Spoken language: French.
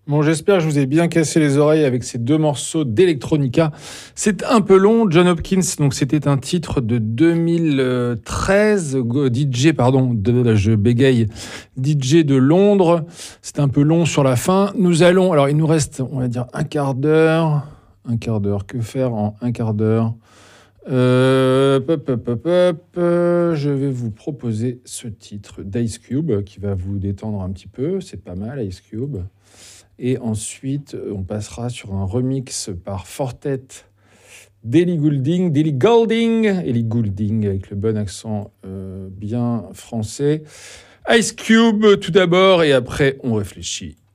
Bon, j'espère que je vous ai bien cassé les oreilles avec ces deux morceaux d'Electronica. C'est un peu long. John Hopkins, donc c'était un titre de 2013. DJ, pardon, je bégaye. DJ de Londres. C'est un peu long sur la fin. Alors il nous reste, on va dire, un quart d'heure. Un quart d'heure. Que faire en un quart d'heure? Je vais vous proposer ce titre d'Ice Cube qui va vous détendre un petit peu. C'est pas mal, Ice Cube. Et ensuite, on passera sur un remix par Fortet d'Ellie Goulding, Ellie Goulding avec le bon accent bien français. Ice Cube tout d'abord et après on réfléchit.